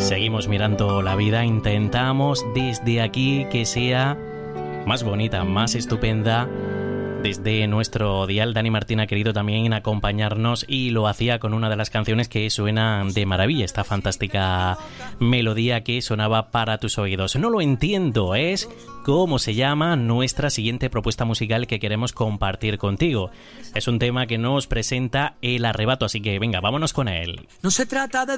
Seguimos mirando la vida, intentamos desde aquí que sea más bonita, más estupenda. Desde nuestro dial, Dani Martín ha querido también acompañarnos y lo hacía con una de las canciones que suenan de maravilla, esta fantástica melodía que sonaba para tus oídos. No lo entiendo, es cómo se llama nuestra siguiente propuesta musical que queremos compartir contigo. Es un tema que nos presenta El Arrebato, así que venga, vámonos con él. No se trata de